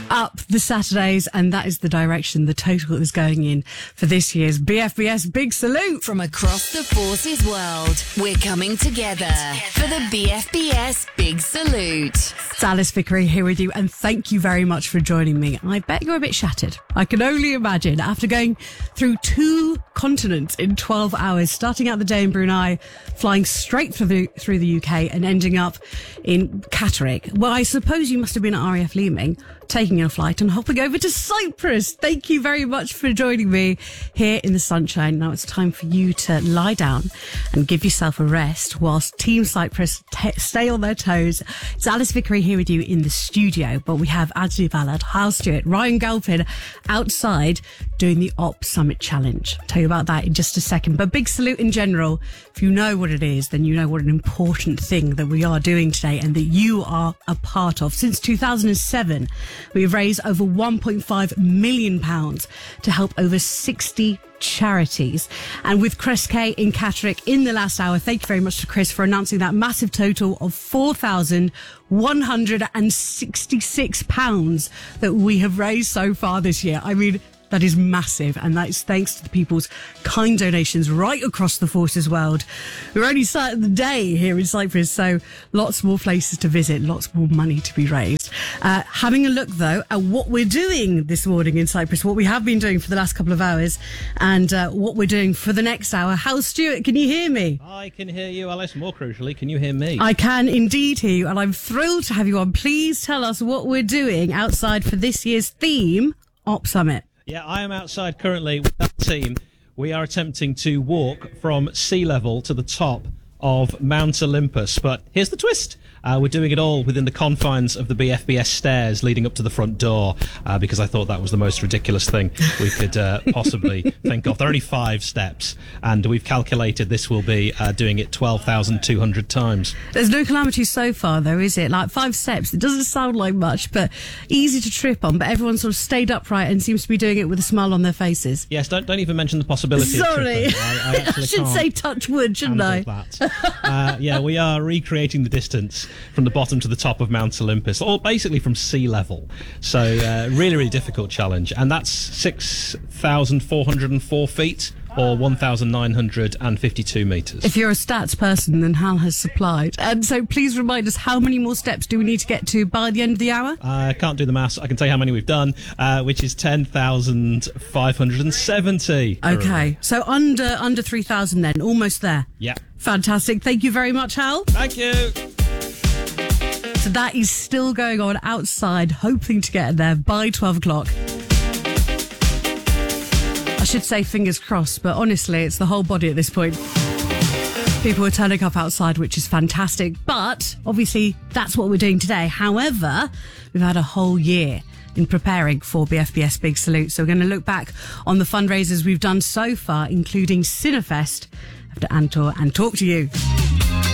up the Saturdays, and that is the direction the total is going in for this year's BFBS Big Salute. From across the forces world, we're coming together for the BFBS Big Salute. It's Alice Vickery here with you, and thank you very much for joining me. I bet you're a bit shattered. I can only imagine, after going through 2 continents in 12 hours, starting out the day in Brunei, flying straight through the UK and ending up in Catterick. Well, I suppose you must have been at RAF Leeming, taking a flight and hopping over to Cyprus. Thank you very much for joining me here in the sunshine. Now it's time for you to lie down and give yourself a rest whilst Team Cyprus stay on their toes. It's Alice Vickery here with you in the studio, but we have Adzia Ballard, Hal Stewart, Ryan Galpin outside doing the Op Summit Challenge. I'll tell you about that in just a second. But Big Salute in general, if you know what it is, then you know what an important thing that we are doing today and that you are a part of. Since 2007, we've raised over £1.5 million to help over 60 charities. And with Chris Kay in Catterick in the last hour, thank you very much to Chris for announcing that massive total of £4,166 that we have raised so far this year. I mean, that is massive, and that is thanks to the people's kind donations right across the forces world. We're only starting the day here in Cyprus, so lots more places to visit, lots more money to be raised. Having a look, though, at what we're doing this morning in Cyprus, what we have been doing for the last couple of hours, and what we're doing for the next hour. Hal Stewart, can you hear me? I can hear you, Alice. More crucially, can you hear me? I can indeed hear you, and I'm thrilled to have you on. Please tell us what we're doing outside for this year's theme, Op Summit. Yeah, I am outside currently with that team. We are attempting to walk from sea level to the top of Mount Olympus. But here's the twist. We're doing it all within the confines of the BFBS stairs leading up to the front door, because I thought that was the most ridiculous thing we could possibly think of. There are only 5 steps, and we've calculated this will be doing it 12,200 times. There's no calamity so far, though, is it? Like 5 steps. It doesn't sound like much, but easy to trip on. But everyone sort of stayed upright and seems to be doing it with a smile on their faces. Yes, don't even mention the possibility Sorry. of tripping. I actually should say touch wood, shouldn't I? That. Yeah, we are recreating the distance from the bottom to the top of Mount Olympus, or basically from sea level. So really, really difficult challenge. And that's 6,404 feet, or 1,952 metres. If you're a stats person, then Hal has supplied. And so please remind us, how many more steps do we need to get to by the end of the hour? I can't do the maths. I can tell you how many we've done, which is 10,570. Okay, so under 3,000 then, almost there. Yeah. Fantastic. Thank you very much, Hal. Thank you. So that is still going on outside, hoping to get there by 12 o'clock. I should say fingers crossed, but honestly, it's the whole body at this point. People are turning up outside, which is fantastic. But obviously, that's what we're doing today. However, we've had a whole year in preparing for BFBS Big Salute. So we're going to look back on the fundraisers we've done so far, including Cinefest, after Antor, and talk to you.